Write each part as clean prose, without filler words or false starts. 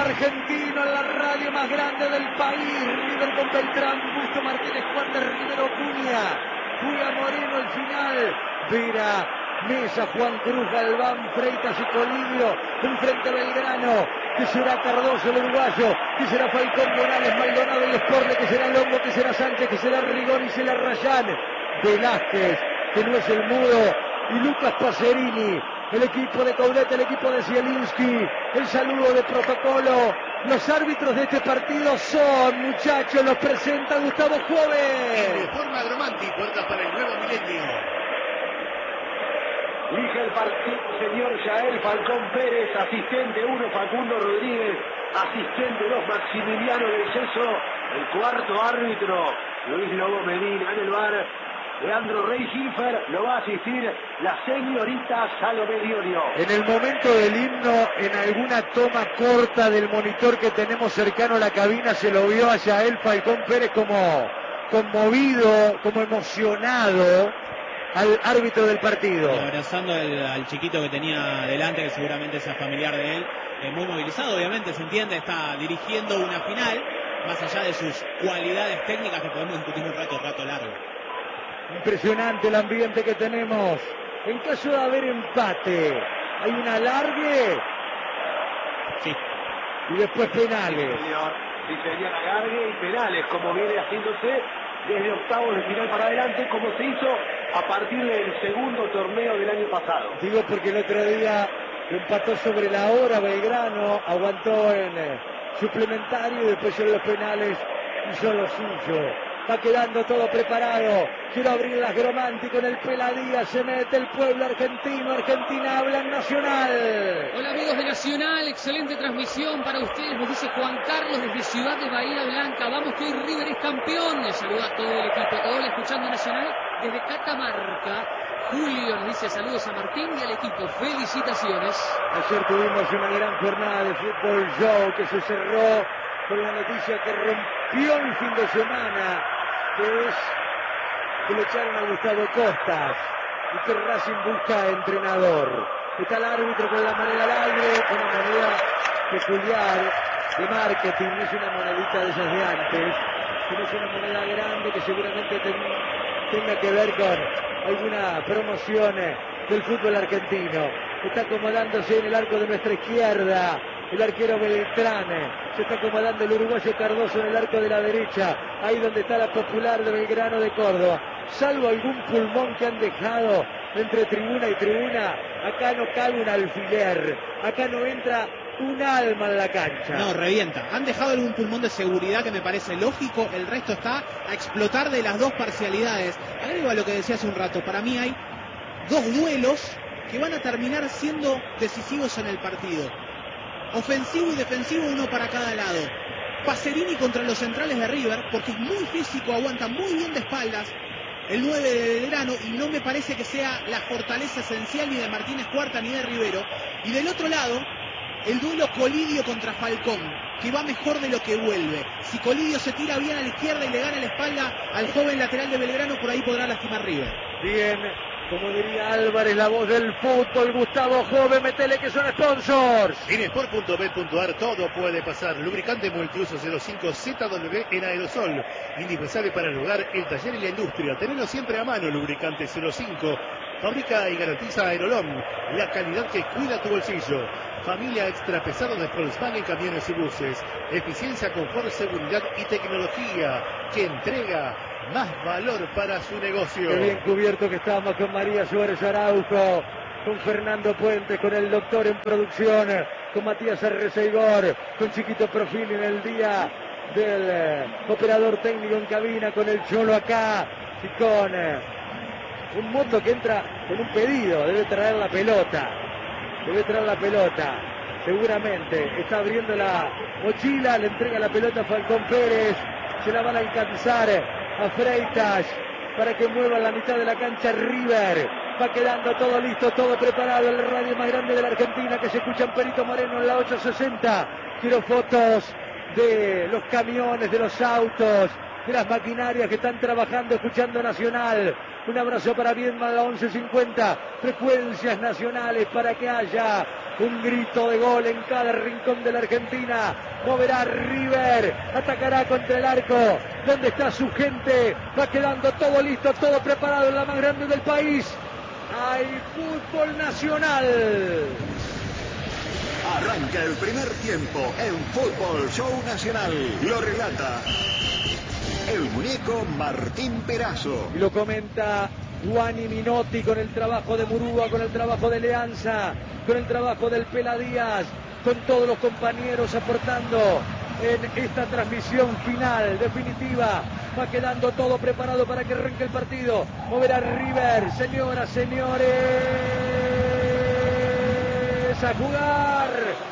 argentino en la radio más grande del país. River con Beltrán, Busto, Martínez, Cuarta, Rivero, Cunha Moreno, el final. Vera, Mesa, Juan Cruz, Galván, Freitas y Colidio. Enfrente Belgrano. ¿Qué será Cardoso, el uruguayo? ¿Qué será Falcón, Morales, Maldonado y Sporle? ¿Qué será Longo? ¿Qué será Sánchez? ¿Qué será Rigón y será Rayán? Velázquez, que no es el mudo, y Lucas Pacerini. El equipo de Coudet, el equipo de Zielinski, el saludo de protocolo. Los árbitros de este partido son, muchachos, los presenta Gustavo Jove. De forma Agromanti, puertas para el nuevo milenio. Dirige el partido señor Yael Falcón Pérez, asistente 1 Facundo Rodríguez, asistente 2 Maximiliano del Yeso, el cuarto árbitro Luis Lobo Medina. En el bar Leandro Rey Schiffer, lo va a asistir la señorita Salomé Diorio. En el momento del himno, en alguna toma corta del monitor que tenemos cercano a la cabina, se lo vio a Yael Falcón Pérez como conmovido, como emocionado al árbitro del partido. Y abrazando al chiquito que tenía delante, que seguramente sea familiar de él, muy movilizado, obviamente, se entiende, está dirigiendo una final, más allá de sus cualidades técnicas que podemos discutir un rato largo. Impresionante el ambiente que tenemos. En caso de haber empate, hay un alargue. Sí. Y después penales. Sí, señor, alargue y penales, como viene haciéndose desde octavos de final para adelante, como se hizo a partir del segundo torneo del año pasado. Digo porque el otro día empató sobre la hora Belgrano, aguantó en suplementario y después en los penales hizo lo suyo. Va quedando todo preparado. Quiero abrir las Gromanti con el Peladía. Se mete el pueblo argentino. Argentina habla en Nacional. Hola amigos de Nacional, excelente transmisión para ustedes. Nos dice Juan Carlos desde Ciudad de Bahía Blanca. Vamos que hoy River es campeón. Les saluda a todo el equipo. Hola, escuchando Nacional desde Catamarca. Julio nos dice saludos a Martín y al equipo. Felicitaciones. Ayer tuvimos una gran jornada de fútbol show que se cerró con la noticia que rompió el fin de semana, que es que le echaron a Gustavo Costas y que Racing busca entrenador. Está el árbitro con la moneda al aire, una moneda peculiar de marketing, no es una monedita de esas de antes, sino es una moneda grande que seguramente tenga que ver con alguna promoción del fútbol argentino. Está acomodándose en el arco de nuestra izquierda el arquero Beltrán, se está acomodando el uruguayo Cardoso en el arco de la derecha, ahí donde está la Popular de Belgrano de Córdoba. Salvo algún pulmón que han dejado entre tribuna y tribuna, acá no cabe un alfiler, acá no entra un alma en la cancha. No, revienta. Han dejado algún pulmón de seguridad que me parece lógico, el resto está a explotar de las dos parcialidades. Agrego a lo que decía hace un rato, para mí hay dos duelos que van a terminar siendo decisivos en el partido. Ofensivo y defensivo, uno para cada lado. Pacerini contra los centrales de River, porque es muy físico, aguanta muy bien de espaldas el 9 de Belgrano, y no me parece que sea la fortaleza esencial ni de Martínez Cuarta ni de Rivero. Y del otro lado, el duelo Colidio contra Falcón, que va mejor de lo que vuelve. Si Colidio se tira bien a la izquierda y le gana la espalda al joven lateral de Belgrano, por ahí podrá lastimar River. Bien, como diría Álvarez, la voz del fútbol, Gustavo Jove, metele que son sponsors. En sport.bet.ar todo puede pasar. Lubricante multiuso 05 ZW en aerosol. Indispensable para el hogar, el taller y la industria. Tenelo siempre a mano, lubricante 05. Fabrica y garantiza Aerolón, la calidad que cuida tu bolsillo. Familia extra pesado de Volkswagen Camiones y Buses. Eficiencia, confort, seguridad y tecnología que entrega más valor para su negocio. Qué bien cubierto que estamos con María Suárez Araujo, con Fernando Puentes, con el doctor en producción, con Matías Arreceigor, con Chiquito Profil en el día del operador técnico en cabina, con el Cholo acá y con un moto que entra con un pedido, debe traer la pelota, seguramente está abriendo la mochila, le entrega la pelota a Falcón Pérez, se la van a alcanzar a Freitas para que mueva la mitad de la cancha River. Va quedando todo listo, todo preparado. El radio más grande de la Argentina que se escucha en Perito Moreno en la 860. Quiero fotos de los camiones, de los autos, de las maquinarias que están trabajando, escuchando Nacional. Un abrazo para Viedma, la 11:50, frecuencias nacionales para que haya un grito de gol en cada rincón de la Argentina. Moverá River, atacará contra el arco, donde está su gente. Va quedando todo listo, todo preparado en la más grande del país. Hay fútbol nacional. Arranca el primer tiempo en Fútbol Show Nacional. Lo relata el muñeco Martín Perazo. Y lo comenta Juani Minotti con el trabajo de Murúa, con el trabajo de Leanza, con el trabajo del Pela Díaz, con todos los compañeros aportando en esta transmisión final, definitiva. Va quedando todo preparado para que arranque el partido. Moverá River, señoras, señores, a jugar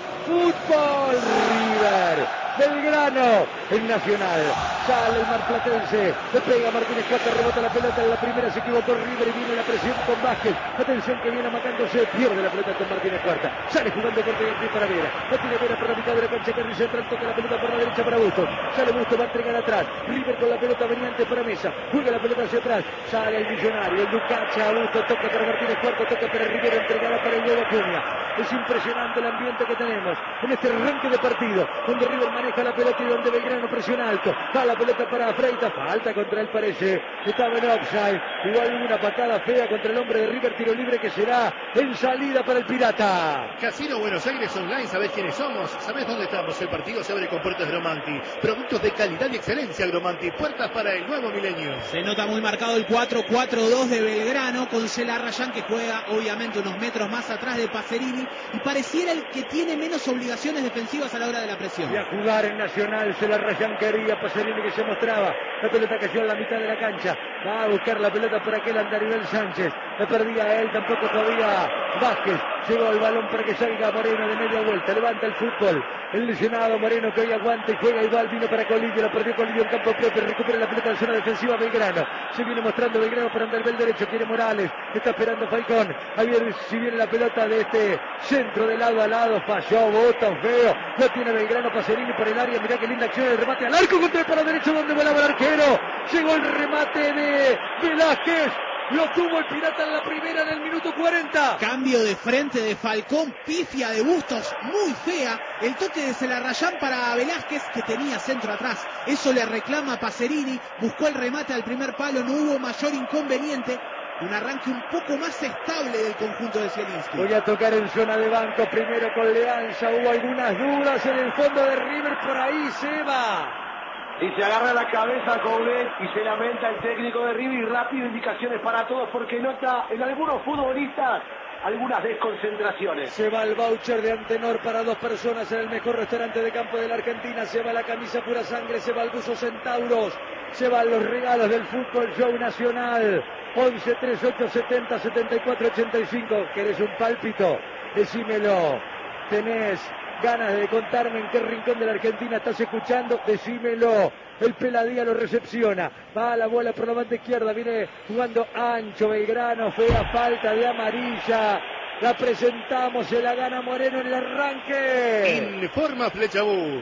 fútbol. River, Belgrano, el Nacional. Sale el marplatense, le pega Martínez Cuarta, rebota la pelota en la primera, se equivocó River y viene la presión con Vázquez. Atención que viene amacándose, pierde la pelota con Martínez Cuarta. Sale jugando con Pie para Vera. La tiene Vera por la mitad de la cancha, Carri central, toca la pelota por la derecha para Bustos. Sale Bustos, va a entregar atrás. River con la pelota venía antes para Mesa. Juega la pelota hacia atrás. Sale el Millonario, el Ducacha, Bustos, toca para Martínez Cuarta, toca para River, entregada para el Huevo Acuña. Es impresionante el ambiente que tenemos en este arranque de partido, donde River maneja la pelota y donde Belgrano presiona alto. Va la pelota para Freitas, falta contra él parece, estaba en offside. Igual una patada fea contra el hombre de River, tiro libre que será en salida para el Pirata. Casino Buenos Aires Online, ¿sabés quiénes somos? ¿Sabés dónde estamos? El partido se abre con puertas Gromanti. Productos de calidad y excelencia Gromanti. Puertas para el nuevo milenio. Se nota muy marcado el 4-4-2 de Belgrano, con Celarrayán que juega obviamente unos metros más atrás de Pacerini y pareciera el que tiene menos obligaciones defensivas a la hora de la presión. Y a jugar en Nacional, Celarrayán quería, Pacerini que se mostraba. La pelota cayó en la mitad de la cancha. Va a buscar la pelota por aquel Andaribel Sánchez. La perdía él, tampoco podía Vázquez. Llegó el balón para que salga Moreno de media vuelta. Levanta el fútbol. El lesionado Moreno que hoy aguanta y juega igual. Vino para Colillo. La perdió Colillo en campo propio. Recupera la pelota en zona defensiva Belgrano. Se viene mostrando Belgrano para Andaribel derecho. Quiere Morales. Está esperando Falcón. Ahí viene, si viene la pelota de este centro de lado a lado. Falló, bota feo. Lo tiene Belgrano, Pacerini por el área. Mirá qué linda acción. El remate al arco contra el palo derecho donde volaba el arquero. Llegó el remate de Velázquez. Lo tuvo el Pirata en la primera en el minuto 40. Cambio de frente de Falcón, pifia de Bustos, muy fea. El toque de Celarrayán para Velázquez, que tenía centro atrás. Eso le reclama Pacerini. Buscó el remate al primer palo, no hubo mayor inconveniente. Un arranque un poco más estable del conjunto de Zielinski. Voy a tocar en zona de banco primero con Leanza. Hubo algunas dudas en el fondo de River. Por ahí se va. Y se agarra la cabeza Coudet y se lamenta el técnico de River y rápido indicaciones para todos porque nota en algunos futbolistas algunas desconcentraciones. Se va el voucher de Antenor para 2 personas en el mejor restaurante de campo de la Argentina. Se va la camisa pura sangre, se va el buzo Centauros, se van los regalos del Fútbol Show Nacional. 11 38 70 74 85. ¿Querés un pálpito? Decímelo. ¿Tenés ganas de contarme en qué rincón de la Argentina estás escuchando? Decímelo. El Peladía lo recepciona. Va la bola por la banda izquierda. Viene jugando ancho Belgrano. Fea falta de amarilla. La presentamos. Se la gana Moreno en el arranque. Informa Flechabús.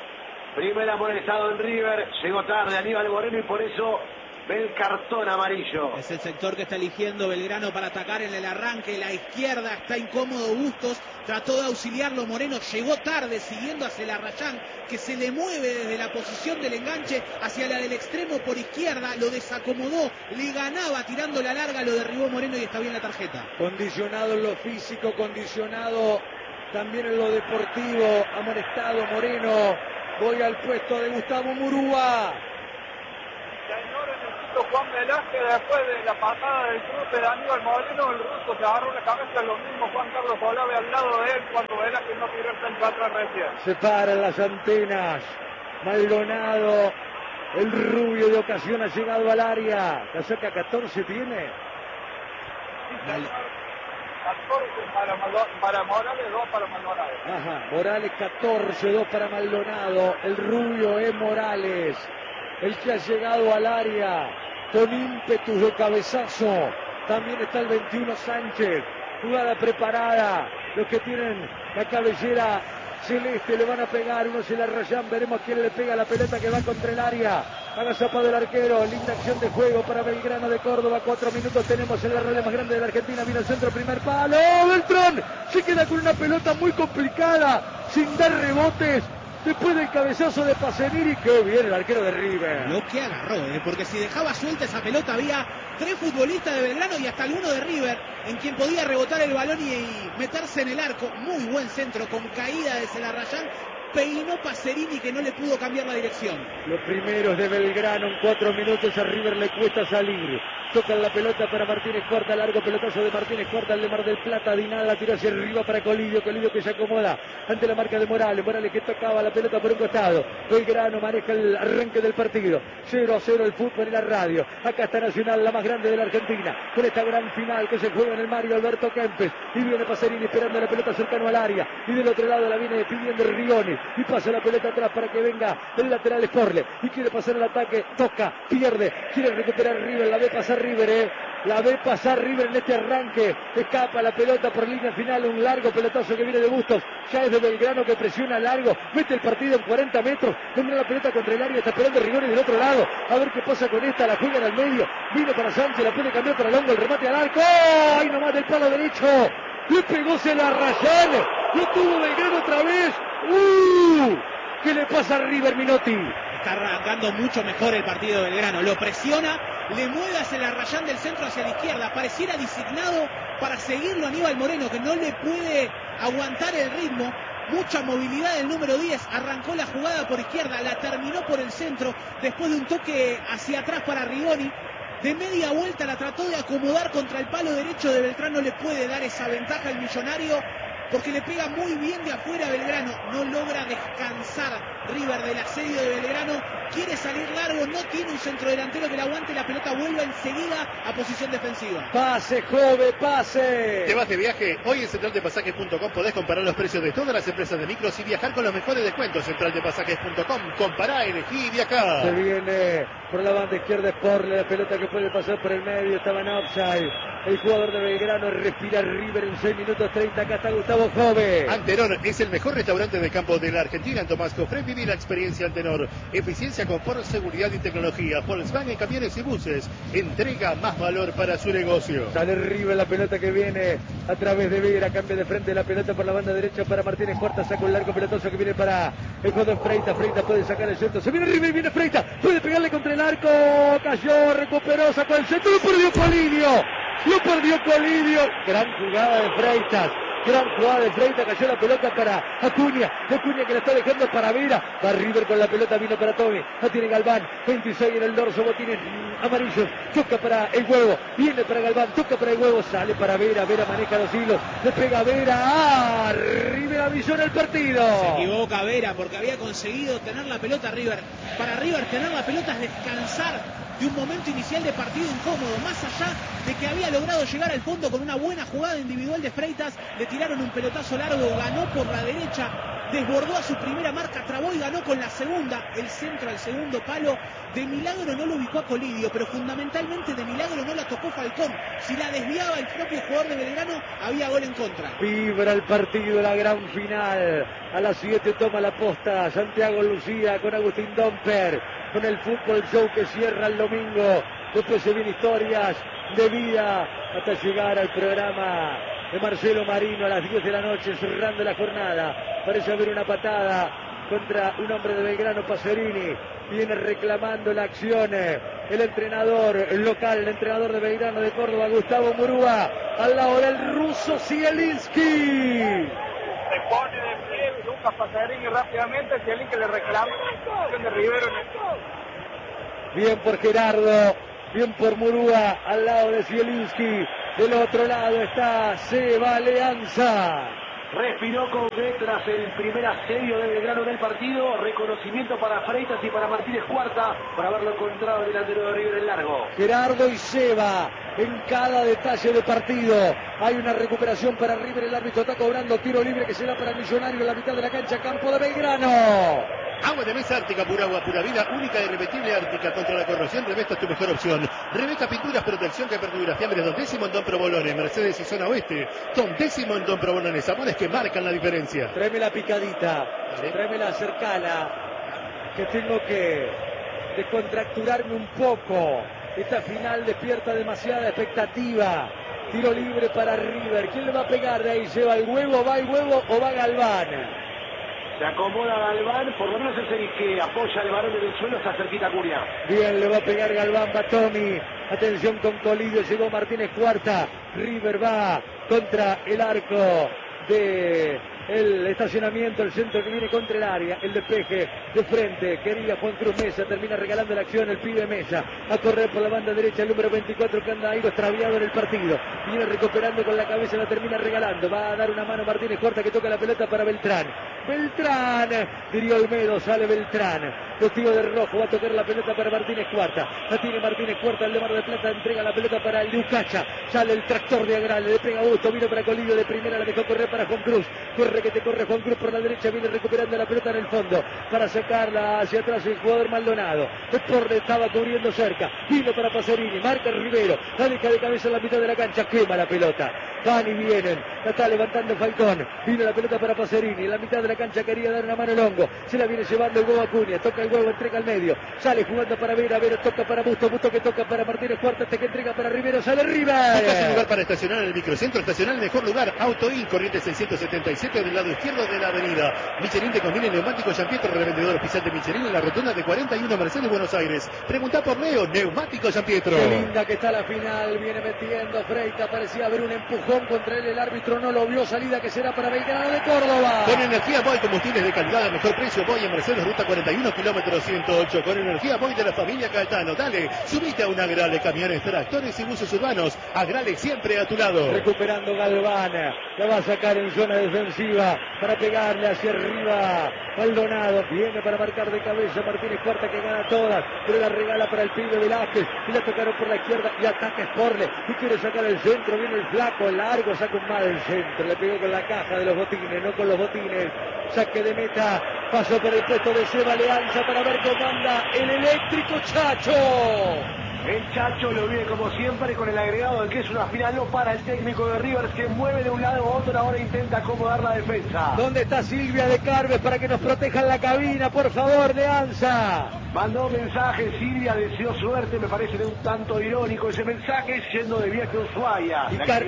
Primer amonestado en River. Llegó tarde Aníbal Moreno y por eso ve el cartón amarillo. Es el sector que está eligiendo Belgrano para atacar en el arranque. La izquierda está incómodo Bustos. Trató de auxiliarlo Moreno. Llegó tarde siguiendo a Celarrayán, que se le mueve desde la posición del enganche hacia la del extremo por izquierda. Lo desacomodó. Le ganaba tirando la larga. Lo derribó Moreno y está bien la tarjeta. Condicionado en lo físico. Condicionado también en lo deportivo. Amonestado Moreno. Voy al puesto de Gustavo Murúa. Juan Velázquez, después de la patada del cruce de Aníbal Moreno, el ruso se agarró la cabeza, lo mismo Juan Carlos Olave al lado de él cuando Velázquez no tiró el centro atrás recién. Se paran las antenas. Maldonado, el rubio de ocasión ha llegado al área. La saca 14 tiene. Sí, señor. 14 para Morales, 2 para Maldonado. Ajá, Morales 14, 2 para Maldonado. El rubio es Morales, el que ha llegado al área con ímpetus de cabezazo. También está el 21 Sánchez. Jugada preparada. Los que tienen la cabellera celeste le van a pegar, uno se la rayan, veremos quién le pega la pelota que va contra el área. Agazapado el arquero, linda acción de juego para Belgrano de Córdoba. 4 minutos tenemos en la red más grande de la Argentina. Viene el centro, primer palo. Beltrán se queda con una pelota muy complicada, sin dar rebotes. Después del cabezazo de Pacerini, qué bien el arquero de River. Lo que agarró, porque si dejaba suelta esa pelota había 3 futbolistas de Belgrano y hasta alguno de River en quien podía rebotar el balón y meterse en el arco. Muy buen centro, con caída de Celarrayán. Peinó Pacerini que no le pudo cambiar la dirección. Los primeros de Belgrano en 4 minutos, a River le cuesta salir. Tocan la pelota para Martínez Cuarta, largo pelotazo de Martínez Cuarta, el de Mar del Plata, Dinal la tiró hacia arriba para Colidio que se acomoda ante la marca de Morales que tocaba la pelota por un costado. Belgrano maneja el arranque del partido, 0-0 el fútbol en la radio. Acá está Nacional, la más grande de la Argentina, con esta gran final que se juega en el Mario Alberto Kempes, y viene Pacerini esperando la pelota cercano al área, y del otro lado la viene pidiendo Rigoni, y pasa la pelota atrás para que venga el lateral Sporle, y quiere pasar el ataque, toca, pierde, quiere recuperar River, la ve pasar River, la ve pasar River en este arranque, escapa la pelota por línea final, un largo pelotazo que viene de Bustos, ya es de Belgrano que presiona largo, mete el partido en 40 metros, tendrá la pelota contra el área, está esperando Rigoni del otro lado, a ver qué pasa con esta, la juegan al medio, vino para Sánchez, la puede cambiar para Longo, el remate al arco, ¡oh! Ahí nomás del palo derecho, le pegó Celarrayán, lo tuvo Belgrano otra vez, ¿qué le pasa a River, Minotti? Está arrancando mucho mejor el partido de Belgrano, lo presiona, le mueve a Celarrayán del centro hacia la izquierda, pareciera designado para seguirlo Aníbal Moreno, que no le puede aguantar el ritmo. Mucha movilidad del número 10, arrancó la jugada por izquierda, la terminó por el centro, después de un toque hacia atrás para Rigoni, de media vuelta la trató de acomodar contra el palo derecho de Beltrán, no le puede dar esa ventaja al millonario, porque le pega muy bien de afuera a Belgrano, no logra descansar River del asedio de Belgrano, quiere salir largo, no tiene un centrodelantero que le aguante, la pelota vuelve enseguida a posición defensiva. Pase, Jove, pase. ¿Te vas de viaje? Hoy en centraldepasajes.com podés comparar los precios de todas las empresas de micros y viajar con los mejores descuentos. Centraldepasajes.com, compará, elegí y viajá. Se viene por la banda izquierda Sporle, la pelota que puede pasar por el medio, estaba en offside. El jugador de Belgrano respira River en 6 minutos 30, acá está Gustavo Jove. Antenor es el mejor restaurante de campo de la Argentina. En Tomás Cofré viví la experiencia Antenor. Eficiencia, confort, seguridad y tecnología. Volkswagen, camiones y buses. Entrega más valor para su negocio. Sale River, la pelota que viene a través de Vera, cambia de frente la pelota por la banda derecha para Martínez Cuarta, saca un largo pelotazo que viene para el jugador Freitas. Freitas puede sacar el centro, se viene River, viene Freitas, puede pegarle contra el arco, cayó, recuperó, sacó el centro, lo perdió Colidio, gran jugada de Freitas. Gran jugada de Freitas, cayó la pelota para Acuña que la está dejando para Vera, va River con la pelota, vino para Tommy, la tiene Galván, 26 en el dorso, botines amarillos, toca para el huevo, viene para Galván, toca para el huevo, sale para Vera, Vera maneja los hilos, le pega a Vera, River avisó en el partido. Se equivoca Vera porque había conseguido tener la pelota River. Para River tener la pelota es descansar de un momento inicial de partido incómodo, más allá de que había logrado llegar al fondo con una buena jugada individual de Freitas, le tiraron un pelotazo largo, ganó por la derecha, desbordó a su primera marca, trabó y ganó con la segunda, el centro al segundo palo, de milagro no lo ubicó a Colidio, pero fundamentalmente de milagro no la tocó Falcón, si la desviaba el propio jugador de Belgrano, había gol en contra. Vibra el partido, la gran final, a las 7 toma la posta Santiago Lucía con Agustín Domper, con el fútbol show que cierra el domingo, después se vienen historias de vida hasta llegar al programa de Marcelo Marino a las 10 de la noche cerrando la jornada. Parece haber una patada contra un hombre de Belgrano, Pacerini, viene reclamando la acción el entrenador local, el entrenador de Belgrano de Córdoba, Gustavo Murúa, al lado del ruso Zielinski. Se pone de pie Lucas Pacerini rápidamente, Zielinski le reclama la acción de Rivero en el... Bien por Gerardo, bien por Murúa, al lado de Zielinski. Del otro lado está Seba Leanza. Respiró con B tras el primer asedio de Belgrano del partido. Reconocimiento para Freitas y para Martínez Cuarta por haberlo encontrado el delantero de River en largo. Gerardo y Seba en cada detalle de partido. Hay una recuperación para River. El árbitro está cobrando tiro libre que será para Millonario en la mitad de la cancha. Campo de Belgrano. Agua de mesa Ártica, pura agua, pura vida, única e irrepetible Ártica. Contra la corrosión, Revesta es tu mejor opción. Revesta Pinturas, protección que perdura. Fiambres Don Décimo en Don Provolone, Mercedes y Zona Oeste. Don Décimo en Don Provolone, sabores que marcan la diferencia. Tráeme la picadita, tráeme la cercana, que tengo que descontracturarme un poco. Esta final despierta demasiada expectativa. Tiro libre para River. ¿Quién le va a pegar de ahí? ¿Lleva el huevo, va el huevo o va Galván? Se acomoda Galván, por lo menos es el que apoya el balón en el suelo, está cerquita a Cunha. Bien, le va a pegar Galván, va Tommy. Atención con Colidio, llegó Martínez Cuarta. River va contra el arco de el estacionamiento, el centro que viene contra el área, el despeje de frente, quería Juan Cruz Mesa, termina regalando la acción el pibe Mesa, a correr por la banda derecha el número 24 que anda algo extraviado en el partido, viene recuperando con la cabeza, la termina regalando, va a dar una mano Martínez Cuarta que toca la pelota para Beltrán, diría Olmedo, sale Beltrán, vestido de rojo, va a tocar la pelota para Martínez Cuarta, la tiene Martínez Cuarta, el de Mar del Plata entrega la pelota para Lucacha, sale el tractor de Agral, le pega Augusto, vino para Colidio de primera, la dejó correr para Juan Cruz, corre que te corre Juan Cruz por la derecha, viene recuperando la pelota en el fondo, para sacarla hacia atrás el jugador Maldonado, Porle estaba cubriendo cerca, vino para Pacerini, marca Rivero, la deja de cabeza en la mitad de la cancha, quema la pelota, van y vienen, la está levantando Falcón, vino la pelota para Pacerini, en la mitad de la cancha quería dar una mano Longo, se la viene llevando el huevo Acuña, toca el huevo, entrega al medio, sale jugando para Vera, toca para Busto que toca para Martínez Cuarta, que entrega para Rivero, sale River. Buscas un lugar para estacionar en el microcentro, estacionar el mejor lugar, Autoin, corriente 677 del lado izquierdo de la avenida. Michelin te conviene neumáticos Giampietro, revendedor oficial de Michelin en la rotonda de 41 Mercedes, Buenos Aires. Pregunta por Leo, neumáticos Giampietro. Qué linda que está la final, viene metiendo Freita, parecía haber un empujón contra él, el árbitro no lo vio, salida que será para Belgrano de Córdoba. Con energía Boy, combustibles de calidad a mejor precio, Boy en Mercedes, ruta 41, kilómetro 108. Con energía Boy de la familia Caetano, dale, subite a un Agrale, camiones, tractores y buses urbanos, Agrale siempre a tu lado. Recuperando Galván, la va a sacar en zona defensiva para pegarle hacia arriba. Maldonado viene para marcar de cabeza Martínez Cuarta que gana todas, pero la regala para el pibe Velázquez y la tocaron por la izquierda y ataca Sporle y quiere sacar el centro, viene el flaco, el largo, saca un mal del centro, le pegó con la caja de los botines, no con los botines, saque de meta, pasó por el puesto de Seba Leanza para ver cómo anda el eléctrico Chacho. El Chacho lo vive como siempre con el agregado de que es una final no para el técnico de River que mueve de un lado a otro, ahora intenta acomodar la defensa. ¿Dónde está Silvia de Carves para que nos proteja en la cabina? Por favor, Leanza. Mandó mensaje, Silvia deseó suerte, me parece un tanto irónico ese mensaje, yendo de viaje a Ushuaia.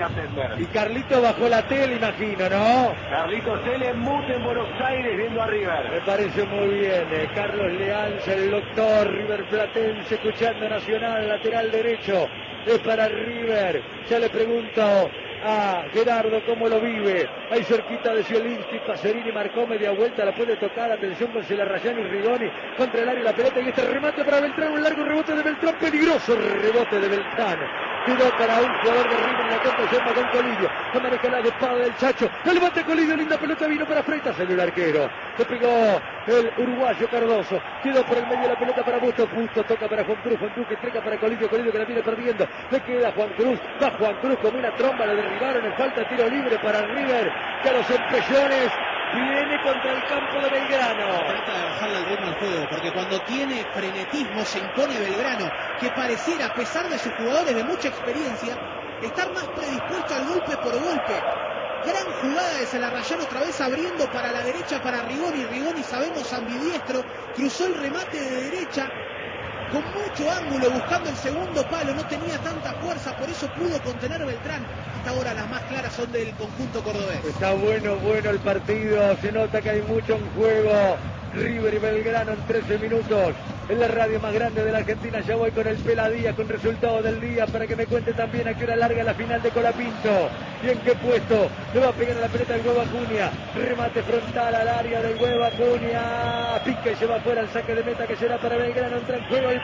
Y Carlito bajó la tele, imagino, ¿no? Carlito Tele mute en Buenos Aires viendo a River. Me parece muy bien, Carlos Leanza, el doctor River Platense, escuchando Nacional, lateral derecho, es para River. Ya le pregunto a Gerardo cómo lo vive, ahí cerquita de Zielinski, Pacerini marcó media vuelta, la puede tocar, atención con Celarrayán y Rigoni, contra el área la pelota y este remate para Beltrán, un largo rebote de Beltrán, peligroso rebote de Beltrán, quedó para un jugador de River en la contra, con Colidio, que maneja la espada del Chacho, el levante Colidio, linda pelota, vino para Freitas, salió el arquero, se pegó el uruguayo Cardoso, quedó por el medio la pelota para Busto, toca para Juan Cruz que entrega para Colidio que la viene perdiendo, le queda Juan Cruz, va Juan Cruz como una tromba, le derribaron, en falta tiro libre para River, que a los empellones viene contra el campo de Belgrano. Trata de bajarle el ritmo al juego, porque cuando tiene frenetismo se impone Belgrano, que pareciera, a pesar de sus jugadores de mucha experiencia, estar más predispuesto al golpe por golpe. Gran jugada de Celarrayán otra vez abriendo para la derecha para Rigoni, sabemos ambidiestro, cruzó el remate de derecha con mucho ángulo buscando el segundo palo, no tenía tanta fuerza, por eso pudo contener Beltrán. Hasta ahora las más claras son del conjunto cordobés. Está bueno el partido, se nota que hay mucho en juego. River y Belgrano en 13 minutos. En la radio más grande de la Argentina, ya voy con el Peladía, con resultado del día, para que me cuente también a qué hora larga la final de Colapinto. Y en qué puesto le va a pegar a la pelota el huevo Acuña. Remate frontal al área del huevo Acuña. Pica y se va fuera el saque de meta que será para Belgrano. Entra en juego el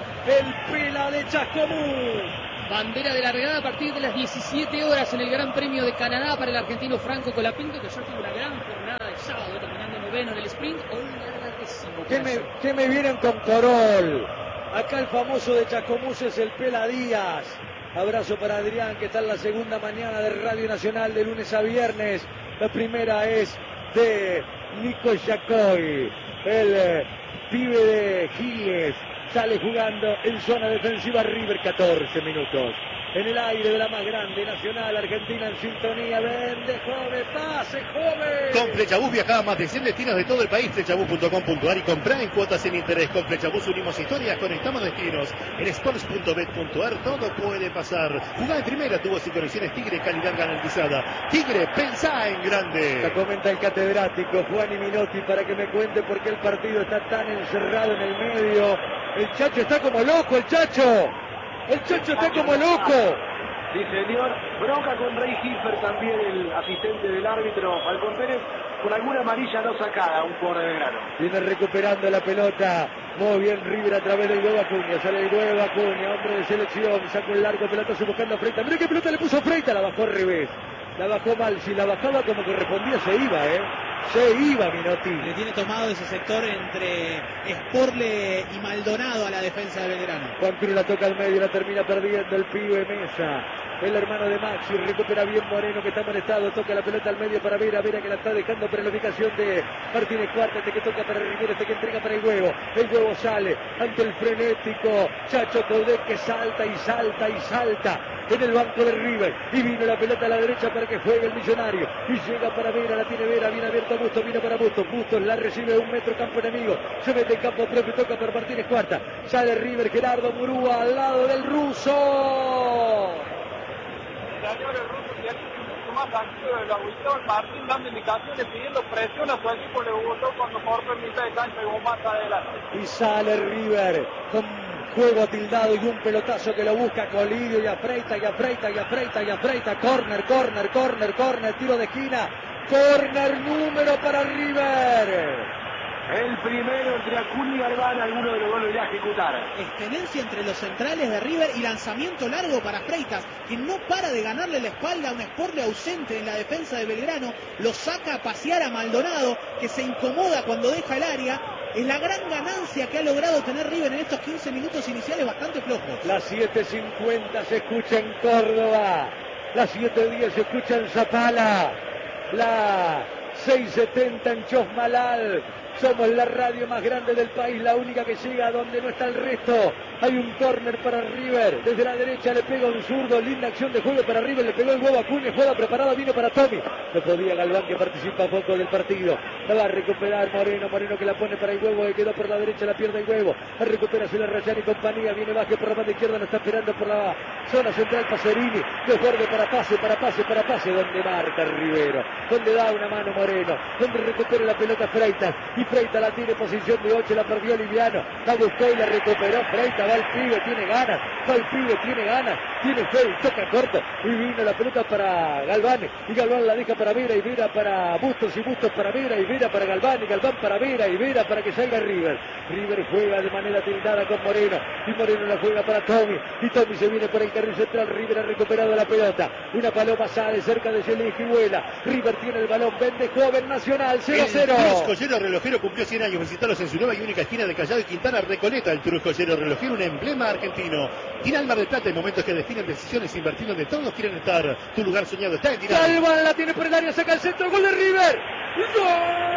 Pela de Chascomús. Bandera de largada a partir de las 17 horas en el Gran Premio de Canadá para el argentino Franco Colapinto, que ya tuvo una gran jornada de sábado, terminando noveno en el sprint. Hoy largadísimo. ¿Qué me vienen con Corol? Acá el famoso de Chascomús es el Pela Díaz. Abrazo para Adrián, que está en la segunda mañana de Radio Nacional de lunes a viernes. La primera es de Nico Yacoy. el pibe de Giles. Sale jugando en zona defensiva River, 14 minutos. En el aire de la más grande, Nacional, Argentina en sintonía. Vende, joven, pase, joven. Con Flechabús viaja a más de 100 destinos de todo el país. Flechabús.com.ar y comprá en cuotas sin interés. Con Flechabús unimos historias, conectamos destinos. En sports.bet.ar todo puede pasar. Jugá en primera, tubos y conexiones Tigre, calidad garantizada. Tigre, pensá en grande. La comenta el catedrático Juan y Minotti para que me cuente por qué el partido está tan encerrado en el medio. El Chacho está como loco, el Chacho. El Chacho está como loco. Sí, señor. Bronca con Rey Giffer, también el asistente del árbitro Falcón Pérez, con alguna amarilla no sacada, un jugador de Belgrano. Viene recuperando la pelota. Muy bien River a través del huevo Acuña. Sale el huevo Acuña, hombre de selección. Saca un largo pelotazo buscando a Freita. Mira qué pelota le puso a Freita. La bajó al revés. La bajó mal. Si la bajaba como correspondía se iba, Se iba Minotti. Le tiene tomado ese sector entre Sporle y Maldonado a la defensa de Belgrano. Juan Cruz la toca al medio, la termina perdiendo el pibe Mesa. El hermano de Maxi, recupera bien Moreno que está molestado, toca la pelota al medio para Vera que la está dejando para la ubicación de Martínez Cuarta, este que toca para Rivera, este que entrega para el huevo sale ante el frenético Chacho Coudet que salta y salta y salta en el banco de River, y vino la pelota a la derecha para que juegue el Millonario, y llega para Vera, la tiene Vera, bien abierto Bustos, vino para Bustos, la recibe a 1 metro campo enemigo, se mete en campo propio, toca para Martínez Cuarta, sale River, Gerardo Murúa al lado del ruso. Señor, el ruso tiene mucho más activo de lo habitual. Martín dando indicaciones, pidiendo presión a su equipo. Le gustó cuando cortó en mitad de cancha y un más adelante. Y sale River con juego tildado y un pelotazo que lo busca Colidio y afreita. Corner, tiro de esquina. Corner número para River. El primero entre Acuña y Galván, alguno de los goles ya ejecutaron. Excelencia entre los centrales de River y lanzamiento largo para Freitas, que no para de ganarle la espalda a un Sporle ausente en la defensa de Belgrano. Lo saca a pasear a Maldonado, que se incomoda cuando deja el área. Es la gran ganancia que ha logrado tener River en estos 15 minutos iniciales bastante flojos. Las 7:50 se escucha en Córdoba. Las 7:10 se escucha en Zapala. La 6:70 en Chosmalal. Somos la radio más grande del país, la única que llega donde no está el resto. Hay un córner para River. Desde la derecha le pega un zurdo. Linda acción de juego para River. Le pegó el huevo a Acuña. Juega preparada. Vino para Tommy. No podía Galván, que participa poco del partido. La va a recuperar Moreno. Moreno que la pone para el huevo. Que quedó por la derecha. La pierde el huevo. La recupera Ciudad Rayán y compañía. Viene Vázquez por la banda izquierda. Lo está esperando por la zona central. Pacerini. Desborde para pase. Donde marca Rivero. Donde da una mano Moreno. Donde recupera la pelota Freitas. Y Freitas la tiene posición de 8. La perdió Liviano. La buscó y la recuperó Freitas. Va el pibe, tiene ganas, tiene fe y toca corto, y vino la pelota para Galván, y Galván la deja para Vera, y Vera para Bustos, y Bustos para Vera, y Vera para Galván, y Galván para Vera, y Vera para que salga River. River juega de manera tildada con Moreno, y Moreno la juega para Tommy, y Tommy se viene por el carril central. River ha recuperado la pelota, una paloma sale cerca de Celis y vuela. River tiene el balón, vende joven Nacional, 0-0. El Cruz Joyero Relojero cumplió 100 años. Visitalos en su nueva y única esquina de Callao y Quintana Recoleta. El Cruz Joyero Relojero, un emblema argentino. Tinal Mar del Plata, en momentos que definen decisiones, invertir donde todos quieren estar. Tu lugar soñado está en Tinal. Galván la tiene por el área, saca el centro, gol de River. ¡Gol!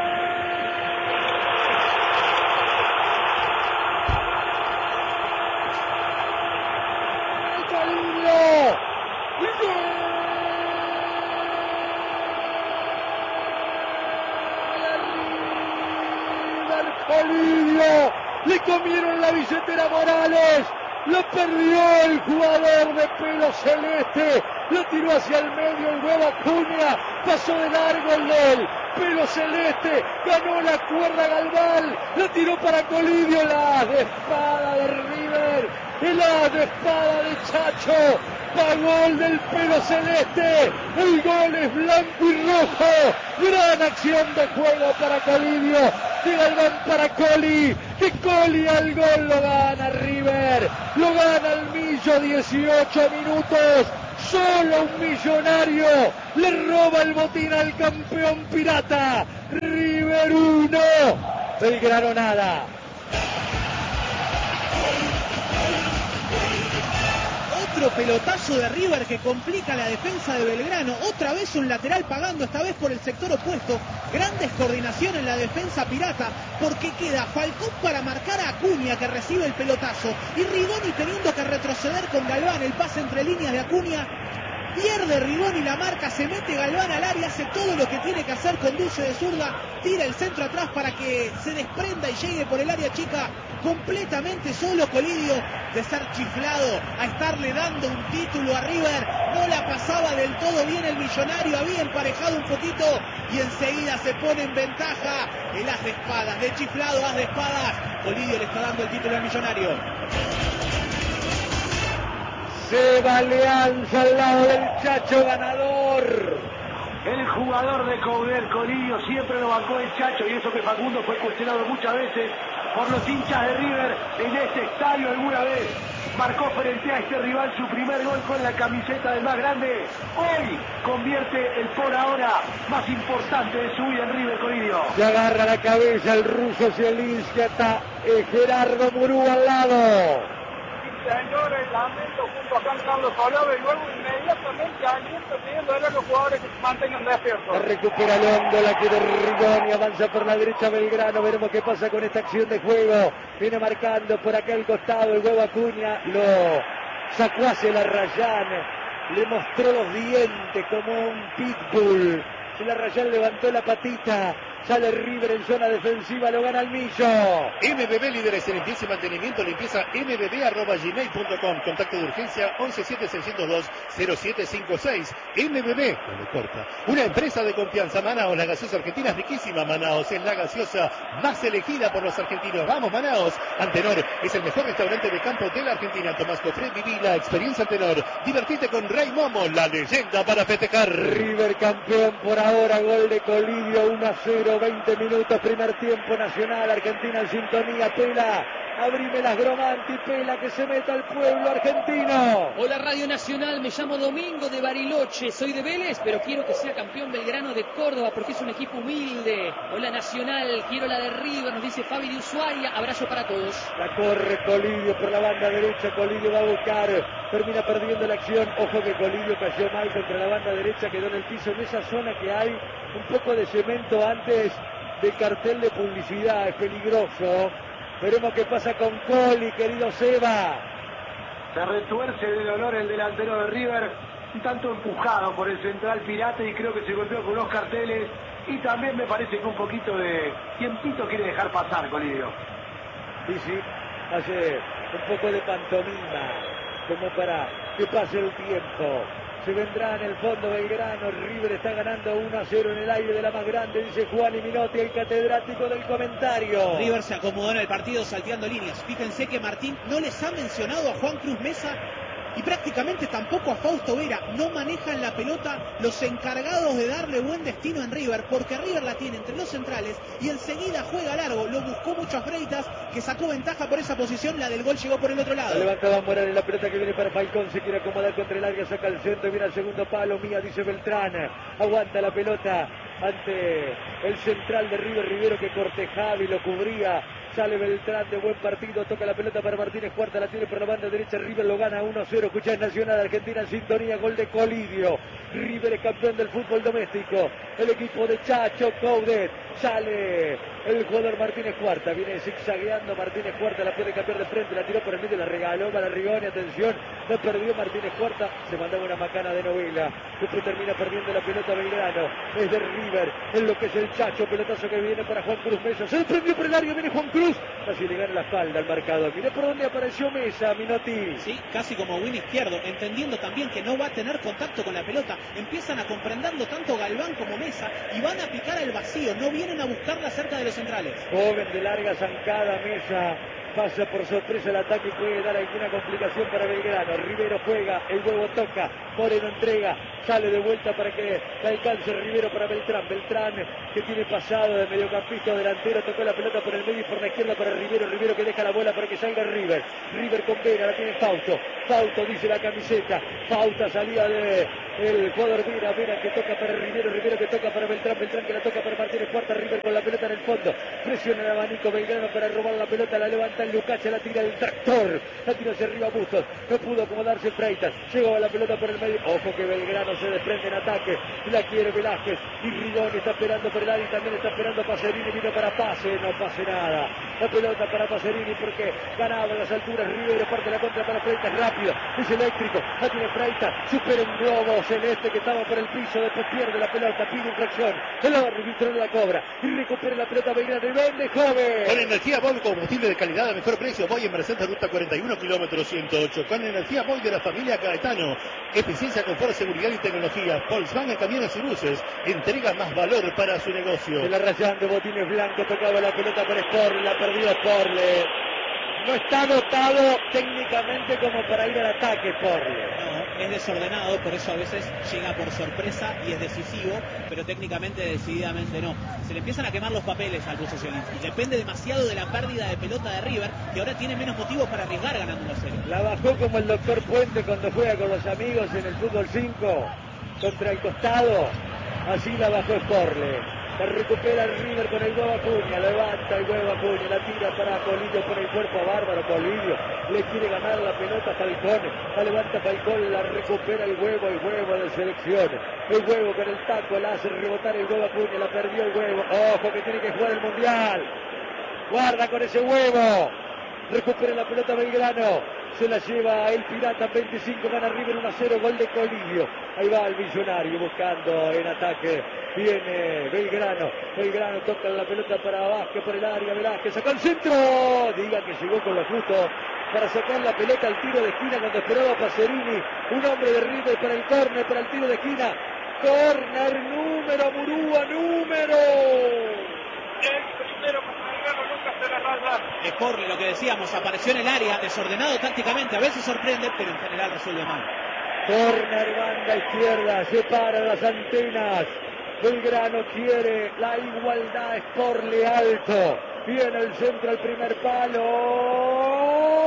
Colidio, le comieron la billetera Morales, lo perdió el jugador de pelo celeste, lo tiró hacia el medio el huevo Acuña, pasó de largo el del pelo celeste, ganó la cuerda Galván, lo tiró para Colidio, la as de espada de River, el as de espada de Chacho, pagó el del pelo celeste, el gol es blanco y rojo, gran acción de juego para Colidio, de Galván para Coli, que Coli al gol lo gana River, lo gana el Millo, 18 minutos, solo un Millonario le roba el botín al campeón pirata, River 1, Belgrano nada. Otro pelotazo de River que complica la defensa de Belgrano. Otra vez un lateral pagando, esta vez por el sector opuesto. Gran descoordinación en la defensa pirata, porque queda Falcón para marcar a Acuña, que recibe el pelotazo, y Rigoni teniendo que retroceder con Galván. El pase entre líneas de Acuña. Pierde Rigoni la marca, se mete Galván al área, hace todo lo que tiene que hacer, conduce de zurda, tira el centro atrás para que se desprenda y llegue por el área chica completamente solo. Colidio, de ser chiflado a estarle dando un título a River, no la pasaba del todo bien el millonario, había emparejado un poquito y enseguida se pone en ventaja el as de espadas, de chiflado as de espadas. Colidio le está dando el título al millonario. Se va Alianza al lado del Chacho ganador. El jugador de Coudet, Colidio, siempre lo bancó el Chacho, y eso que Facundo fue cuestionado muchas veces por los hinchas de River en este estadio alguna vez. Marcó frente a este rival su primer gol con la camiseta del más grande. Hoy convierte el por ahora más importante de su vida en River, Colidio. Se agarra la cabeza el ruso Zielinski, está Gerardo Murúa al lado. Señores, lamento junto a Juan Carlos Olave y luego inmediatamente aliento pidiéndole a los jugadores que se mantengan despiertos. La recupera Londo, la quiere Rigoni, avanza por la derecha Belgrano, veremos qué pasa con esta acción de juego. Viene marcando por aquel costado el huevo Acuña, lo sacó hacia la Rayán, le mostró los dientes como un pitbull. La Rayán levantó la patita. Sale River en zona defensiva, lo gana el Millo. MBB, líderes en limpieza y mantenimiento, limpieza mbb@gmail.com. Contacto de urgencia 1176200756. MBB, donde corta. Una empresa de confianza. Manaos, la gaseosa argentina es riquísima. Manaos es la gaseosa más elegida por los argentinos. Vamos, Manaos. Antenor es el mejor restaurante de campo de la Argentina. Tomás Cofré, viví la experiencia Antenor. Divertite con Rey Momo, la leyenda para festejar. River campeón por ahora, gol de Colidio, 1-0. 20 minutos, primer tiempo. Nacional, Argentina en sintonía. Pela, abrime las Gromanti, Pela, que se meta al pueblo argentino. Hola Radio Nacional, me llamo Domingo de Bariloche, soy de Vélez, pero quiero que sea campeón Belgrano de Córdoba porque es un equipo humilde. Hola Nacional, quiero la de River, nos dice Fabi de Ushuaia, abrazo para todos. La corre Colidio por la banda derecha, Colidio va a buscar, termina perdiendo la acción. Ojo que Colidio cayó mal contra la banda derecha, quedó en el piso, en esa zona que hay un poco de cemento antes del cartel de publicidad, es peligroso. Veremos qué pasa con Coli, querido Seba. Se retuerce de dolor el delantero de River, un tanto empujado por el central pirata, y creo que se golpeó con los carteles, y también me parece que un poquito de tiempito quiere dejar pasar, Colidio. Sí, hace un poco de pantomima, como para que pase el tiempo. Se vendrá en el fondo Belgrano. River está ganando 1-0 en el aire de la más grande, dice Juan y Minotti, el catedrático del comentario. River se acomodó en el partido salteando líneas. Fíjense que Martín no les ha mencionado a Juan Cruz Mesa y prácticamente tampoco a Fausto Vera. No manejan la pelota los encargados de darle buen destino en River, porque River la tiene entre los centrales y enseguida juega largo. Lo buscó mucho a Freitas, que sacó ventaja por esa posición. La del gol llegó por el otro lado. Levantaba Morales, la pelota que viene para Falcón, se quiere acomodar contra el área, saca el centro, viene al segundo palo. Mía, dice Beltrán, aguanta la pelota ante el central de River, Rivero, que cortejaba y lo cubría. Sale Beltrán de buen partido, toca la pelota para Martínez Cuarta, la tiene por la banda derecha, River lo gana 1-0, escuchá, Nacional, Argentina en sintonía, gol de Colidio. River es campeón del fútbol doméstico, el equipo de Chacho Coudet. Sale el jugador Martínez Cuarta, viene zigzagueando Martínez Cuarta, la puede cambiar de frente, la tiró por el medio, la regaló para Rigoni, atención, no perdió Martínez Cuarta, se mandaba una macana de novela, después termina perdiendo la pelota Belgrano, es de River, en lo que es el Chacho, pelotazo que viene para Juan Cruz Mesa, se desprendió por el área, viene Juan Cruz, casi le gana la espalda al marcador, mirá por dónde apareció Mesa, Minotti. Sí, casi como win izquierdo, entendiendo también que no va a tener contacto con la pelota, empiezan a comprenderlo tanto Galván como Mesa y van a picar al vacío, no vienen a buscarla cerca de los centrales. Joven de larga zancada, Mesa pasa por sorpresa el ataque y puede dar alguna complicación para Belgrano. Rivero juega, el huevo toca, Moreno entrega, sale de vuelta para que la alcance Rivero para Beltrán. Beltrán, que tiene pasado de mediocampista delantero, tocó la pelota por el medio y por la izquierda para Rivero. Rivero que deja la bola para que salga River. River con Vera, la tiene Fausto. Fausto dice la camiseta. Fausto salía de el jugador Vera. Vera que toca para Rivero. Rivero que toca para Beltrán. Beltrán que la toca para Martínez Cuarta. River con la pelota en el fondo. Presiona el abanico Belgrano para robar la pelota. La levanta pelota en Lucache, la tira el tractor, la tira hacia arriba Bustos, no pudo acomodarse Freitas, llegó a la pelota por el medio, ojo que Belgrano se desprende en ataque, la quiere Velázquez y Rigoni está esperando por el área y también está esperando Pacerini, vino para pase, no pase nada, la pelota para Pacerini porque ganaba en las alturas, Rivero parte la contra para Freitas, rápido, es eléctrico, la tiene Freitas, supera un globo celeste que estaba por el piso, después pierde la pelota, pide infracción, el árbitro no la cobra y recupera la pelota Belgrano y vende joven. Con energía Boy, combustible de calidad a mejor precio, Boy en Mercedes Ruta 41, kilómetro 108. Con energía Boy de la familia Gaetano, eficiencia, confort, seguridad y tecnología. Volkswagen Camiones y Buses, entrega más valor para su negocio. Se la rayando, botines blancos, tocaba la pelota para Sporle, la perdió Sporle. No está dotado técnicamente como para ir al ataque Sporle. No, es desordenado, por eso a veces llega por sorpresa y es decisivo, pero técnicamente decididamente no. Se le empiezan a quemar los papeles al ruso Zielinski. Depende demasiado de la pérdida de pelota de River, que ahora tiene menos motivos para arriesgar ganando 1-0. La bajó como el doctor Puente cuando juega con los amigos en el fútbol 5 contra el costado. Así la bajó Sporle. La recupera el River con el huevo Acuña, levanta el huevo Acuña, la tira para Colidio por el cuerpo bárbaro, Colidio le quiere ganar la pelota a Falcón, la levanta Falcón, la recupera el huevo de selección, el huevo con el taco, la hace rebotar el huevo Acuña, la perdió el huevo, ojo que tiene que jugar el Mundial, guarda con ese huevo, recupera la pelota Belgrano, se la lleva el Pirata, 25, gana River 1-0, gol de Colidio. Ahí va el Millonario buscando en ataque. Viene Belgrano toca la pelota para Vázquez por el área, Velázquez sacó el centro. Diga que llegó con lo justo para sacar la pelota al tiro de esquina cuando esperaba Pacerini. Un hombre de River para el córner, para el tiro de esquina. Córner, número, Murúa, número. El primero para Belgrano, nunca se la raya. Sporle, lo que decíamos, apareció en el área, desordenado tácticamente, a veces sorprende, pero en general resuelve mal. Corner, banda izquierda, separa las antenas. Belgrano quiere la igualdad, Sporle alto. Viene el centro al primer palo.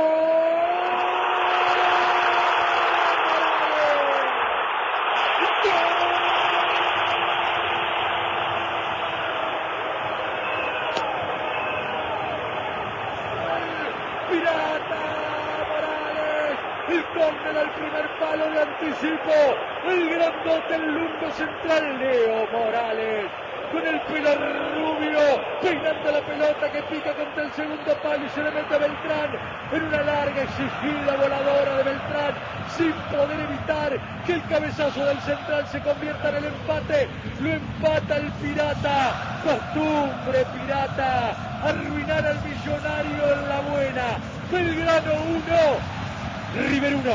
El córner al primer palo de anticipo. El grandote, el lungo central, Leo Morales. Con el pelo rubio, peinando la pelota que pica contra el segundo palo y se le mete a Beltrán. En una larga exigida voladora de Beltrán, sin poder evitar que el cabezazo del central se convierta en el empate. Lo empata el Pirata. Costumbre Pirata. Arruinar al Millonario en la buena. Belgrano 1. River 1.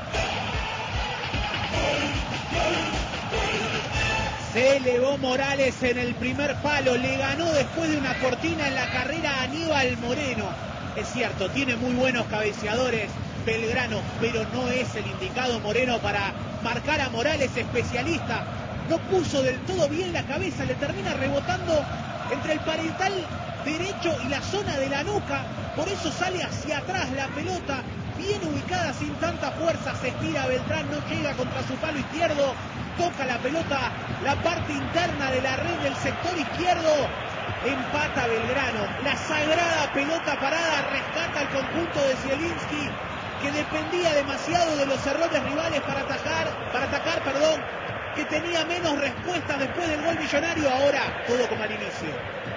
Se elevó Morales en el primer palo, le ganó después de una cortina en la carrera a Aníbal Moreno. Es cierto, tiene muy buenos cabeceadores Belgrano, pero no es el indicado Moreno para marcar a Morales, especialista. No puso del todo bien la cabeza, le termina rebotando entre el parietal derecho y la zona de la nuca, por eso sale hacia atrás la pelota, bien ubicada sin tanta fuerza, se estira Beltrán, no llega contra su palo izquierdo, toca la pelota, la parte interna de la red del sector izquierdo, empata Belgrano, la sagrada pelota parada rescata al conjunto de Zielinski, que dependía demasiado de los errores rivales para atacar, que tenía menos respuesta después del gol millonario, ahora todo como al inicio.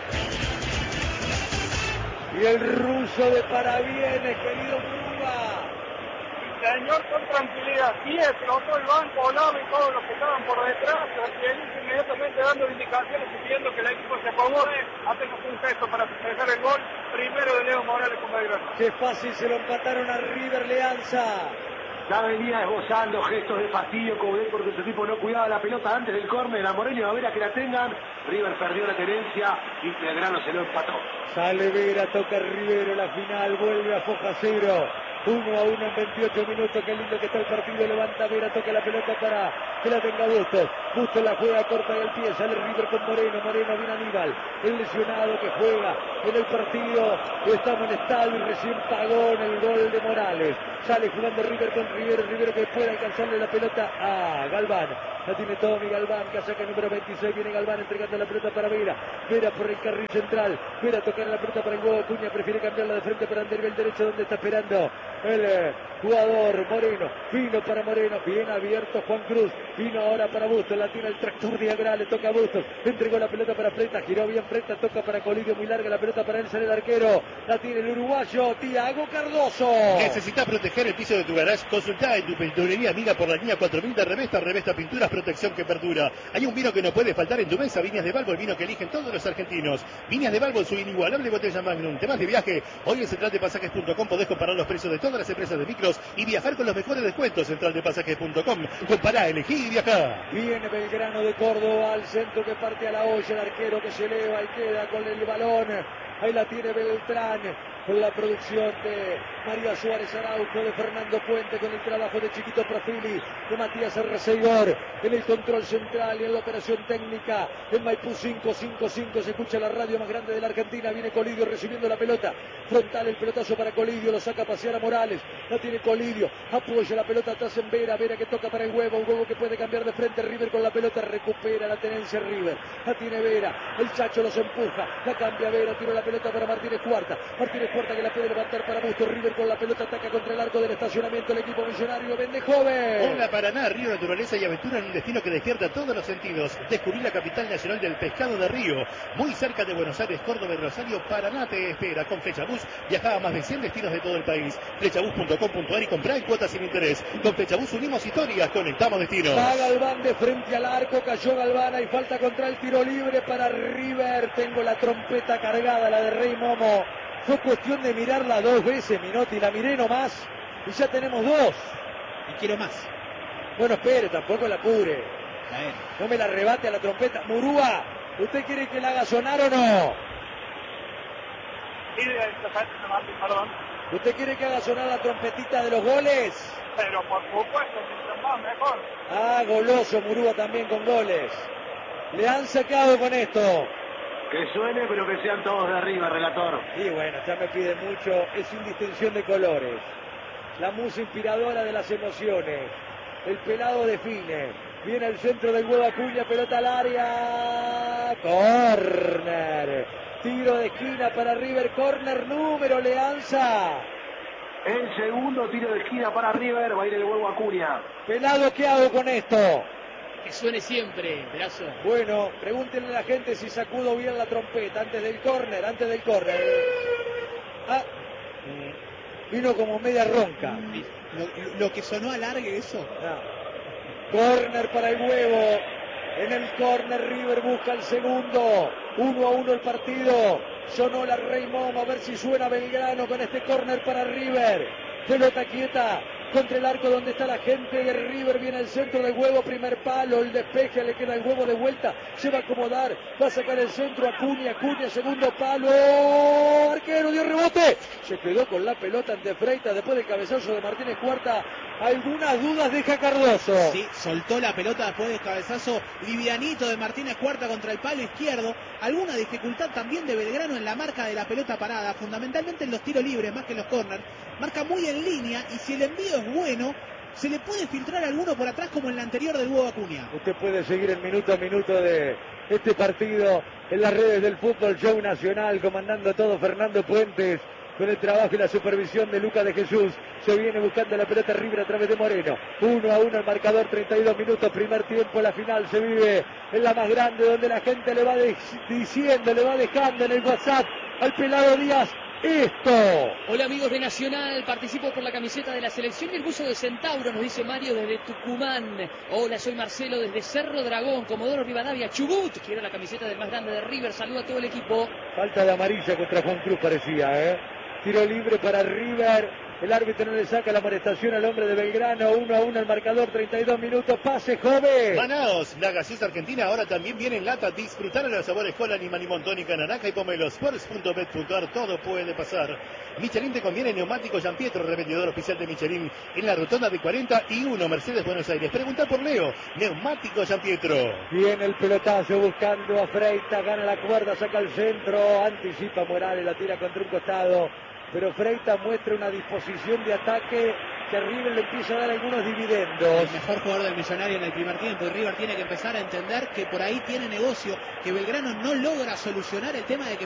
Y el ruso de parabienes, querido Murúa. Señor, con tranquilidad, sí explotó el banco, Olave y todos los que estaban por detrás, Zielinski inmediatamente dando indicaciones y pidiendo que el equipo se acomode, apenas un gesto para festejar el gol, primero de Leo Morales con Belgrano. Qué fácil se lo empataron a River Leanza. Ya venía esbozando gestos de fastidio porque su equipo no cuidaba la pelota antes del córner. A Moreno y a Vera que la tengan. River perdió la tenencia y Belgrano se lo empató. Sale Vera, toca Rivero, la final, vuelve a Foja 0. 1-1 en 28 minutos. Qué lindo que está el partido. Levanta Vera, toca la pelota para que la tenga Bustos. Bustos la juega corta del pie. Sale River con Moreno. Moreno viene Aníbal. El lesionado que juega en el partido. Estamos en estadio y recién pagó en el gol de Morales. Sale jugando River con Rivero. Rivero que puede alcanzarle la pelota a Galván. La tiene Tommy Galván, casaca número 26. Viene Galván entregando la pelota para Vera. Vera por el carril central. Vera tocar la pelota para el huevo Acuña. Prefiere cambiarla de frente para Andervel derecho, donde está esperando el jugador Moreno. Vino para Moreno. Bien abierto Juan Cruz. Vino ahora para Bustos. La tiene el tractor diagonal. Le toca a Bustos. Entregó la pelota para Freta. Giró bien Freta. Toca para Colidio. Muy larga la pelota para él. Sale el arquero. La tiene el uruguayo Thiago Cardoso. ¿Necesitas proteger el piso de tu garage? Consultá en tu pinturería amiga por la línea 4000 de Revesta. Revesta Pinturas, protección que perdura. Hay un vino que no puede faltar en tu mesa. Viñas de Balbo, el vino que eligen todos los argentinos. Viñas de Balbo, su inigualable botella Magnum. Temas de viaje. Hoy en centraldepasajes.com podés comparar los precios de todas las empresas de micros y viajar con los mejores descuentos. Centraldepasajes.com. Compará, elegí y viajá. Viene Belgrano de Córdoba al centro que parte a la olla. El arquero que se eleva y queda con el balón. Ahí la tiene Beltrán. Con la producción de María Suárez Araujo, de Fernando Puente, con el trabajo de Chiquito Profili, de Matías Arreceidor, en el control central y en la operación técnica, en Maipú 555, se escucha la radio más grande de la Argentina, viene Colidio recibiendo la pelota, frontal el pelotazo para Colidio, lo saca a pasear a Morales, la tiene Colidio, apoya la pelota atrás en Vera, Vera que toca para el huevo, un huevo que puede cambiar de frente, River con la pelota, recupera la tenencia River, la tiene Vera, el Chacho los empuja, la cambia Vera, tira la pelota para Martínez Cuarta que la puede levantar para Bustos. River con la pelota ataca contra el arco del estacionamiento. El equipo millonario vende joven. Hola Paraná, Río, naturaleza y aventura en un destino que despierta todos los sentidos. Descubrí la capital nacional del pescado de Río. Muy cerca de Buenos Aires, Córdoba y Rosario, Paraná te espera. Con Flechabús viaja a más de 100 destinos de todo el país. Flechabús.com.ar y comprá en cuotas sin interés. Con Flechabús unimos historias, conectamos destinos. Va Galván de frente al arco, cayó Galván y falta contra el tiro libre para River. Tengo la trompeta cargada, la de Rey Momo. Fue cuestión de mirarla 2 veces, Minotti, la miré nomás y ya tenemos 2. Y quiero más. Bueno, espere, tampoco la apure. No me la arrebate a la trompeta. Murúa, ¿usted quiere que la haga sonar o no? Sí, perdón. ¿Usted quiere que haga sonar la trompetita de los goles? Pero por supuesto, si más mejor. Ah, goloso Murúa también con goles. Le han sacado con esto. Que suene, pero que sean todos de arriba, relator. Y bueno, ya me pide mucho, es sin distinción de colores. La musa inspiradora de las emociones. El pelado define. Viene el centro del huevo Acuña, pelota al área. Corner. Tiro de esquina para River, corner número Leanza. El segundo tiro de esquina para River, va a ir el huevo Acuña. Pelado, ¿qué hago con esto? Que suene siempre, Perazo. Bueno, pregúntenle a la gente si sacudo bien la trompeta antes del córner, Ah, vino como media ronca. Lo que sonó alargue eso. Córner para el huevo. En el córner River busca el segundo. 1-1 el partido. Sonó la Rey Momo, a ver si suena Belgrano con este córner para River. Pelota quieta contra el arco donde está la gente de River, viene el centro del huevo, primer palo, el despeje, le queda el huevo de vuelta, se va a acomodar, va a sacar el centro, Acuña, segundo palo, arquero dio rebote, se quedó con la pelota ante Freitas después del cabezazo de Martínez Cuarta, algunas dudas deja Cardoso. Sí, soltó la pelota después del cabezazo livianito de Martínez Cuarta contra el palo izquierdo, alguna dificultad también de Belgrano en la marca de la pelota parada, fundamentalmente en los tiros libres más que en los corners, marca muy en línea y si el envío es bueno, se le puede filtrar alguno por atrás como en la anterior del huevo Acuña. Usted puede seguir el minuto a minuto de este partido en las redes del Fútbol Show Nacional, comandando todo Fernando Puentes, con el trabajo y la supervisión de Lucas de Jesús. Se viene buscando la pelota River a través de Moreno. 1-1 el marcador, 32 minutos, primer tiempo, la final se vive en la más grande, donde la gente le va diciendo, le va dejando en el WhatsApp al pelado Díaz. Esto. Hola amigos de Nacional, participo por la camiseta de la selección y el buzo de Centauro, nos dice Mario desde Tucumán. Hola, soy Marcelo desde Cerro Dragón, Comodoro Rivadavia, Chubut. Quiero la camiseta del más grande de River, saludo a todo el equipo. Falta de amarilla contra Juan Cruz parecía, Tiro libre para River. El árbitro no le saca la amonestación al hombre de Belgrano. 1-1 el marcador, 32 minutos. Pase, joven. Manaos, la gaseosa argentina ahora también viene en lata. Disfrutar de los sabores cola, limón, tónica, naranja y pomelo. Sports.bet.ar, todo puede pasar. Michelin te conviene, neumático Gian Pietro, revendedor oficial de Michelin en la rotonda de 41, Mercedes, Buenos Aires. Pregunta por Leo, neumático Gian Pietro. Viene el pelotazo buscando a Freitas, gana la cuerda, saca el centro, anticipa Morales, la tira contra un costado. Pero Freitas muestra una disposición de ataque que a River le empieza a dar algunos dividendos. El mejor jugador del Millonario en el primer tiempo, y River tiene que empezar a entender que por ahí tiene negocio, que Belgrano no logra solucionar el tema de que